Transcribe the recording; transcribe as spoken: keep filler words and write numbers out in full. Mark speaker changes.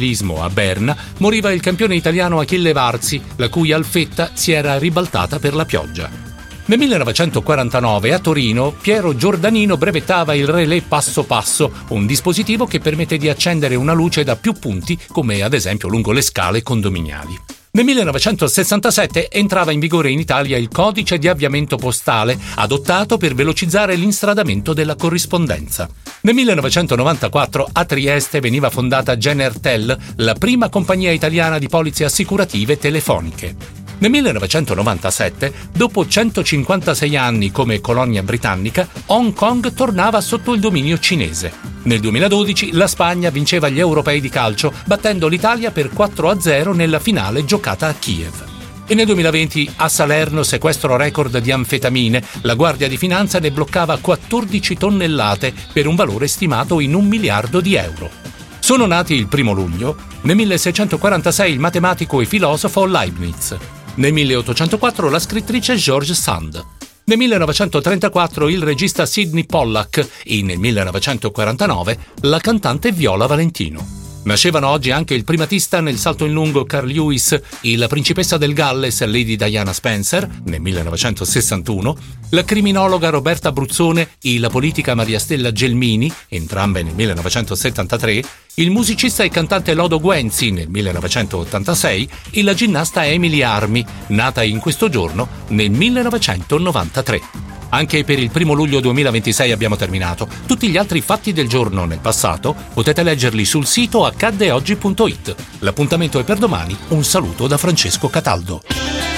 Speaker 1: automobilismo a Berna moriva il campione italiano Achille Varzi, la cui Alfetta si era ribaltata per la pioggia. Nel millenovecentoquarantanove a Torino Piero Giordanino brevettava il relè passo passo, un dispositivo che permette di accendere una luce da più punti, come ad esempio lungo le scale condominiali. Nel millenovecentosessantasette entrava in vigore in Italia il codice di avviamento postale, adottato per velocizzare l'instradamento della corrispondenza. Nel millenovecentonovantaquattro a Trieste veniva fondata Genertel, la prima compagnia italiana di polizze assicurative telefoniche. Nel millenovecentonovantasette, dopo centocinquantasei anni come colonia britannica, Hong Kong tornava sotto il dominio cinese. Nel duemiladodici la Spagna vinceva gli europei di calcio, battendo l'Italia per quattro a zero nella finale giocata a Kiev. E nel duemilaventi a Salerno, sequestro record di anfetamine, la Guardia di Finanza ne bloccava quattordici tonnellate per un valore stimato in un miliardo di euro. Sono nati il primo luglio, nel milleseicentoquarantasei il matematico e filosofo Leibniz. Nel milleottocentoquattro la scrittrice George Sand. Nel millenovecentotrentaquattro il regista Sidney Pollack e nel millenovecentoquarantanove la cantante Viola Valentino. Nascevano oggi anche il primatista nel salto in lungo Carl Lewis e la principessa del Galles Lady Diana Spencer nel millenovecentosessantuno, la criminologa Roberta Bruzzone e la politica Maria Stella Gelmini, entrambe nel millenovecentosettantatré, il musicista e cantante Lodo Guenzi nel millenovecentottantasei e la ginnasta Emily Armi, nata in questo giorno nel millenovecentonovantatré. Anche per il primo luglio duemilaventisei abbiamo terminato. Tutti gli altri fatti del giorno nel passato potete leggerli sul sito accadde oggi punto it. L'appuntamento è per domani. Un saluto da Francesco Cataldo.